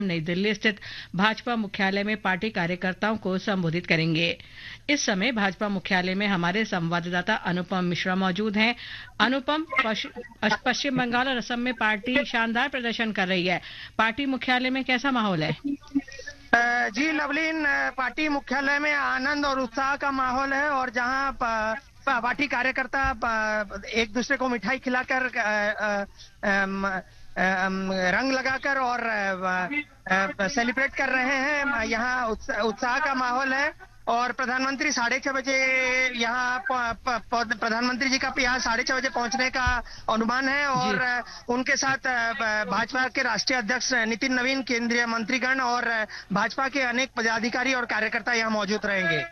नई दिल्ली स्थित भाजपा मुख्यालय में पार्टी कार्यकर्ताओं को संबोधित करेंगे। इस समय भाजपा मुख्यालय में हमारे संवाददाता अनुपम मिश्रा मौजूद हैं। अनुपम, पश्चिम बंगाल और असम में पार्टी शानदार प्रदर्शन कर रही है। पार्टी मुख्यालय में कैसा माहौल है? जी लवलीन, पार्टी मुख्यालय में आनंद और उत्साह का माहौल है और जहां पार्टी कार्यकर्ता एक दूसरे को मिठाई खिलाकर रंग लगाकर और सेलिब्रेट कर रहे हैं। यहाँ उत्साह का माहौल है और प्रधानमंत्री 6:30 बजे यहाँ प्रधानमंत्री जी का यहाँ 6:30 बजे पहुंचने का अनुमान है और उनके साथ भाजपा के राष्ट्रीय अध्यक्ष नितिन नवीन, केंद्रीय मंत्रीगण और भाजपा के अनेक पदाधिकारी और कार्यकर्ता यहाँ मौजूद रहेंगे।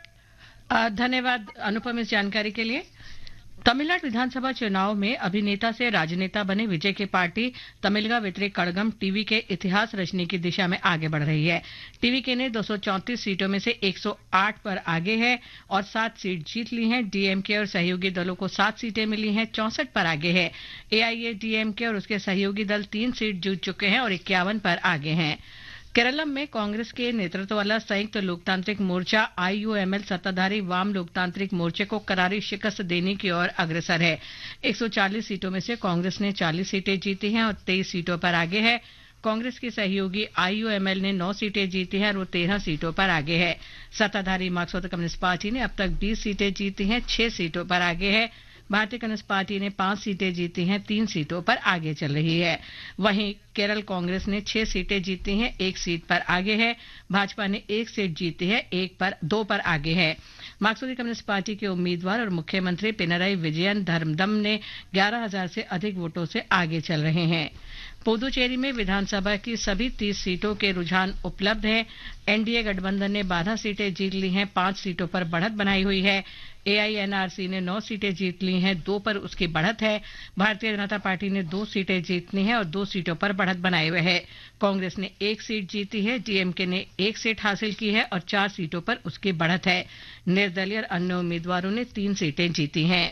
धन्यवाद अनुपम इस जानकारी के लिए। तमिलनाडु विधानसभा चुनाव में अभिनेता से राजनेता बने विजय की पार्टी तमिलगा व्यतिरिक्त कड़गम टीवी के इतिहास रचने की दिशा में आगे बढ़ रही है। टीवी ने 234 सीटों में से 108 पर आगे है और 7 सीट जीत ली हैं। डीएमके और सहयोगी दलों को 7 सीटें मिली हैं, 64 पर आगे है। एआईएडीएमके और उसके सहयोगी दल 3 सीट जीत चुके हैं और 51 पर आगे हैं। केरलम में कांग्रेस के नेतृत्व वाला संयुक्त लोकतांत्रिक मोर्चा आईयूएमएल सत्ताधारी वाम लोकतांत्रिक मोर्चे को करारी शिकस्त देने की ओर अग्रसर है। 140 सीटों में से कांग्रेस ने 40 सीटें जीती हैं और 23 सीटों पर आगे है। कांग्रेस की सहयोगी आईयूएमएल ने 9 सीटें जीती हैं और वो 13 सीटों पर आगे है। सत्ताधारी मार्क्सवादी कम्युनिस्ट पार्टी ने अब तक 20 सीटें जीती हैं, 6 सीटों पर आगे है। भारतीय कम्युनिस्ट पार्टी ने 5 सीटें जीती हैं, 3 सीटों पर आगे चल रही है। वहीं केरल कांग्रेस ने 6 सीटें जीती हैं, 1 सीट पर आगे है। भाजपा ने 1 सीट जीती है, 2 पर आगे है। मार्क्सवादी कम्युनिस्ट पार्टी के उम्मीदवार और मुख्यमंत्री पिनराई विजयन धर्मदम ने 11,000 से अधिक वोटों से आगे चल रहे हैं। पुदुचेरी में विधानसभा की सभी 30 सीटों के रुझान उपलब्ध है। एनडीए गठबंधन ने 12 सीटें जीत ली हैं, 5 सीटों पर बढ़त बनाई हुई है। एआईएनआरसी ने 9 सीटें जीत ली हैं, 2 पर उसकी बढ़त है। भारतीय जनता पार्टी ने 2 सीटें जीत ली हैं और 2 सीटों पर बढ़त बनाए हुए है। कांग्रेस ने 1 सीट जीती है। डीएमके ने 1 सीट हासिल की है और 4 सीटों पर उसकी बढ़त है। निर्दलीय और अन्य उम्मीदवारों ने 3 सीटें जीती हैं।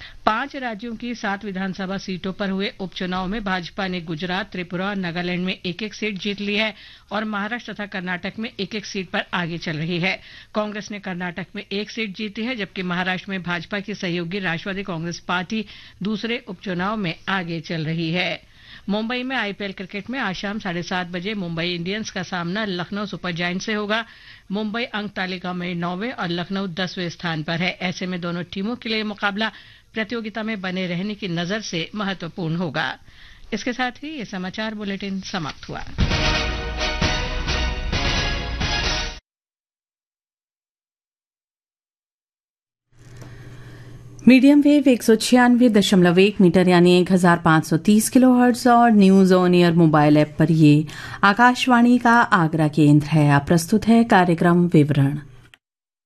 5 राज्यों की 7 विधानसभा सीटों पर हुए उपचुनाव में भाजपा ने गुजरात, त्रिपुरा और नागालैंड में 1-1 सीट जीत ली है और महाराष्ट्र तथा कर्नाटक में 1-1 सीट पर आगे चल रही है। कांग्रेस ने कर्नाटक में 1 सीट जीती है, जबकि महाराष्ट्र में भाजपा की सहयोगी राष्ट्रवादी कांग्रेस पार्टी दूसरे उपचुनाव में आगे चल रही है। मुंबई में आईपीएल क्रिकेट में आज शाम 7:30 बजे मुंबई इंडियंस का सामना लखनऊ सुपर जायंट्स से होगा। मुंबई अंक तालिका में 9वें और लखनऊ 10वें स्थान पर है। ऐसे में दोनों टीमों के लिए मुकाबला प्रतियोगिता में बने रहने की नजर से महत्वपूर्ण होगा। इसके साथ ही ये समाचार बुलेटिन समाप्त हुआ। मीडियम वेव 196.1 मीटर यानी 1530 किलोहर्ट्ज और news on air mobile app पर ये आकाशवाणी का आगरा केंद्र है। अब प्रस्तुत है कार्यक्रम विवरण।